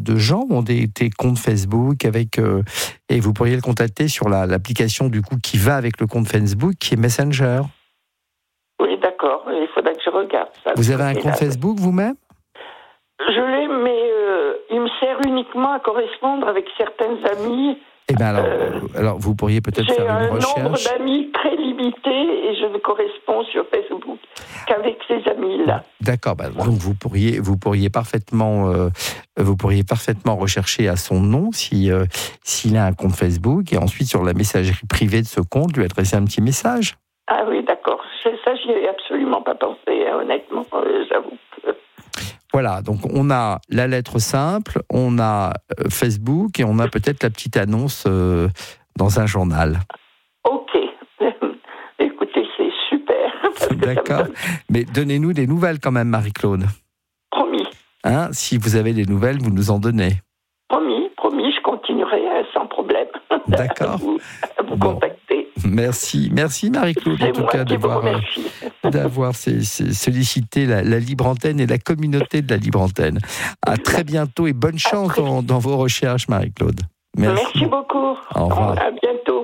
de gens ont des comptes Facebook et vous pourriez le contacter sur l'application du coup qui va avec le compte Facebook, qui est Messenger. Oui, d'accord. Il faudra que je regarde ça. Vous avez un compte Facebook vous-même ? Je l'ai, mais il me sert uniquement à correspondre avec certains amis. Eh bien alors vous pourriez peut-être faire une recherche. J'ai un nombre d'amis très limité et je ne corresponds sur Facebook qu'avec ces amis-là. D'accord, donc vous pourriez parfaitement rechercher à son nom s'il a un compte Facebook et ensuite sur la messagerie privée de ce compte lui adresser un petit message. Ah oui, d'accord. Ça, j'y ai absolument pas pensé, honnêtement, j'avoue. Voilà, donc on a la lettre simple, on a Facebook et on a peut-être la petite annonce dans un journal. Ok. Écoutez, c'est super. D'accord. Mais donnez-nous des nouvelles quand même, Marie-Claude. Promis. Si vous avez des nouvelles, vous nous en donnez. Promis, je continuerai sans problème. D'accord. À vous contacter. Merci Marie-Claude en tout cas d'avoir sollicité la Libre Antenne et la communauté de la Libre Antenne. À très bientôt et bonne chance dans vos recherches, Marie-Claude. Merci beaucoup. Au revoir. À bientôt.